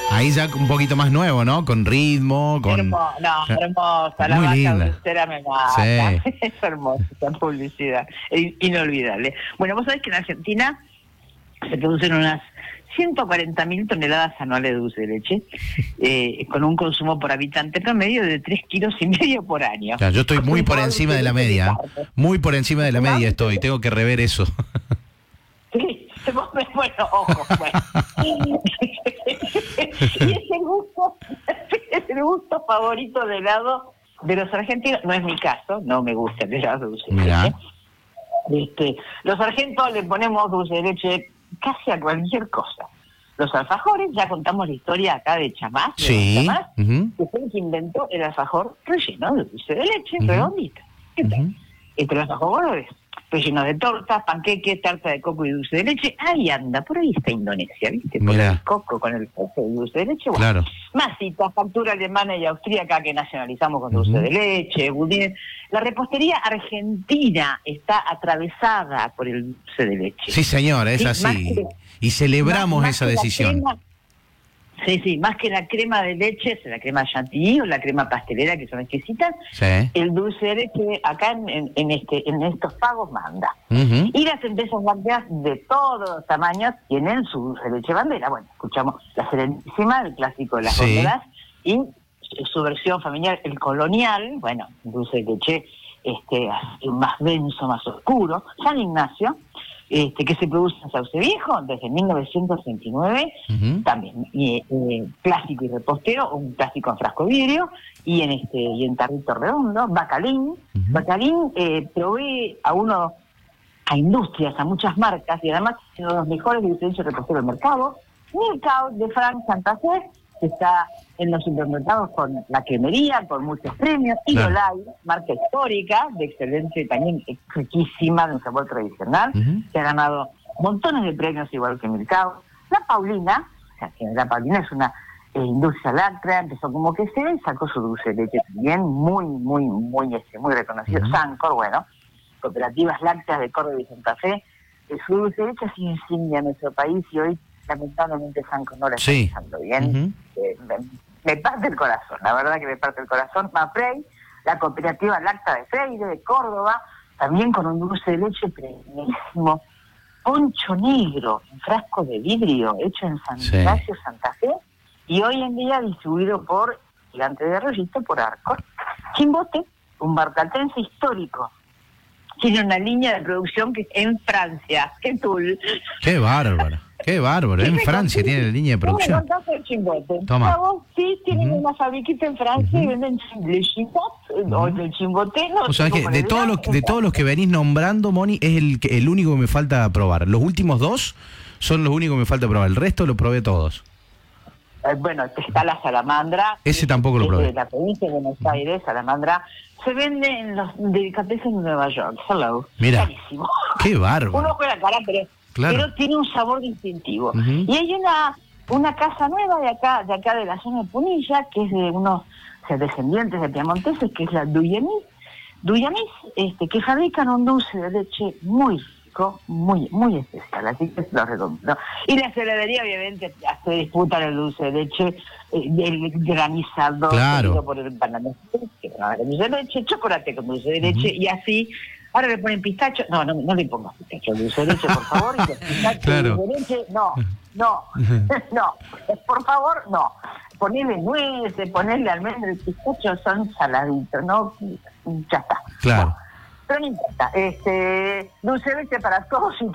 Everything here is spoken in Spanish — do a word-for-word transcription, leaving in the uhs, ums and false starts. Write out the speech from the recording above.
Ahí ya un poquito más nuevo, ¿no? Con ritmo, con... Hermosa, no, hermosa, la Muy vaca linda. dulcera me mata. Sí. Es hermosa esa publicidad, es inolvidable. Bueno, vos sabés que en Argentina se producen unas ciento cuarenta mil toneladas anuales de dulce de leche, eh, con un consumo por habitante promedio de tres kilos y medio por año. Claro, yo estoy muy por encima de la media. Muy por encima de la media estoy. Tengo que rever eso. Sí, bueno, ojo, bueno. Y es el gusto, es el gusto favorito de helado de los argentinos. No es mi caso, no me gusta el helado dulce de leche. Este, los argentos le ponemos dulce de leche casi a cualquier cosa. Los alfajores, ya contamos la historia acá de Chamás, de Sí. Chamás, Uh-huh. que fue el que inventó el alfajor relleno de dulce de leche, Uh-huh. redondito. ¿Qué tal? Uh-huh. Entre los alfajores relleno de tortas, panqueques, tarta de coco y dulce de leche. Ahí anda, por ahí está Indonesia, ¿viste? Con Mirá. el coco, con el coco y dulce de leche. Bueno, Claro. masitas, factura alemana y austríaca que nacionalizamos con dulce Uh-huh. de leche, budines. La repostería argentina está atravesada por el dulce de leche. Sí, señor, es Sí, así. más que- Y celebramos más- más esa que la decisión. crema- sí, sí, más que la crema de leche, es la crema chantilly o la crema pastelera, que son exquisitas, Sí. el dulce de leche acá en, en, en este en estos pagos manda. Uh-huh. Y las empresas lácteas de todos los tamaños tienen su dulce de leche bandera. Bueno, escuchamos la Serenísima, el clásico de las Sí. góndolas, y su versión familiar, el colonial, bueno, dulce de leche este más denso, más oscuro, San Ignacio, este que se produce en Sauce Viejo desde mil novecientos veintinueve, Uh-huh. también eh, eh, clásico y repostero, un clásico en frasco de vidrio, y en este y en tarrito redondo, Bacalín. Uh-huh. Bacalín eh, provee a uno, a industrias, a muchas marcas, y además es uno de los mejores dulces de leche reposteros del mercado. Milcao de Frank Santa Fe, que está en los supermercados con la cremería, con muchos premios. Irolai, marca histórica, de excelente, también riquísima, de un sabor tradicional, Uh-huh. que ha ganado montones de premios igual que Milcao. La Paulina, o sea, que la Paulina es una eh, industria láctea, empezó como que se sacó su dulce de leche también, muy, muy, muy, este, muy reconocido. Uh-huh. Sancor, bueno, cooperativas lácteas de Córdoba y Santa Fe. Eh, su dulce de leche es insignia en nuestro país y hoy, lamentablemente, Sancor no la está Sí. pasando bien. Uh-huh. Eh, me, me parte el corazón, la verdad que me parte el corazón. Mapfrey, la cooperativa láctea de Freire, de Córdoba, también con un dulce de leche premiísimo. Poncho negro, en frasco de vidrio, hecho en San Sí. Ignacio, Santa Fe, y hoy en día distribuido por Gigante de Arroyito, por Arcor. Chimbote, un barcaltense histórico. Tiene una línea de producción que es en Francia, que Toul. Qué bárbaro. Qué bárbaro. En Francia tiene la línea de producción. ¿Cómo me contás el Chimbote? Toma. Vos, sí, tienen Ujú. una fabriquita en Francia Ujú. y venden el chimbot, o el chimbote, no O sea, sé que cómo de le todos dirán, los de todos los que venís nombrando, Moni, es el que- el único que me falta probar. Los últimos dos son los únicos que me falta probar. El resto lo probé todos. Eh, bueno, está la salamandra. Ese que tampoco lo es probé. de la provincia de Buenos Aires, salamandra. Se vende en los delicatessen de Nueva York. Hello. Mira. Carísimo. Qué bárbaro. Uno juega cara, pero, Claro. pero tiene un sabor distintivo. Ujú. Y hay una una casa nueva de acá de acá de la zona de Punilla, que es de unos o sea, descendientes de piamonteses, que es la Duyamis. Duyamis, este, que fabrican un dulce de leche muy rico, muy muy especial, así que lo recomiendo. Y la heladería, obviamente, se disputan el dulce de leche, eh, el granizado, Claro. seguido por el banano, que va el dulce de leche, chocolate con dulce de leche, Ujú. y así. Ahora le ponen pistacho. No, no, no le pongas pistacho al dulce de leche, por favor. Y los pistachos Claro. de leche, no, no, no. Por favor, no. Ponerle nueces, ponerle almendras, el pistacho son saladitos, ¿no? Ya está. Claro. No, pero no importa. Este, dulce de leche para todos y